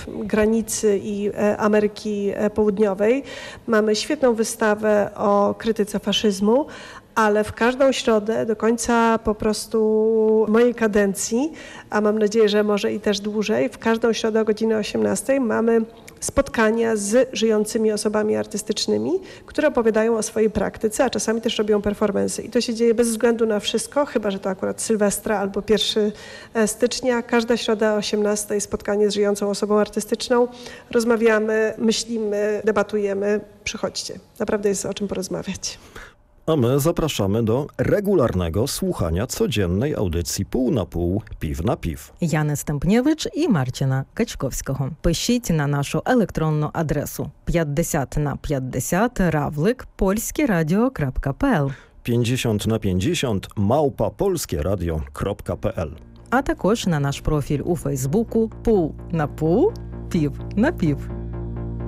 granicy i Ameryki Południowej. Mamy świetną wystawę o krytyce faszyzmu, ale w każdą środę do końca po prostu mojej kadencji, a mam nadzieję, że może i też dłużej, w każdą środę o godzinie 18 mamy spotkania z żyjącymi osobami artystycznymi, które opowiadają o swojej praktyce, a czasami też robią performance'y. I to się dzieje bez względu na wszystko, chyba że to akurat Sylwestra albo 1 stycznia. Każda środa o 18 spotkanie z żyjącą osobą artystyczną. Rozmawiamy, myślimy, debatujemy. Przychodźcie. Naprawdę jest o czym porozmawiać. A my zapraszamy do regularnego słuchania codziennej audycji Pół na pół, Piw na piw. Яни Стемпнєвич і Марчина Качковського. Пишіть на нашу електронну адресу 50na50 @polskieradio.pl 50na50 @polskieradio.pl. А також на наш профіль у Фейсбуку «Пул на пул, пів на пів».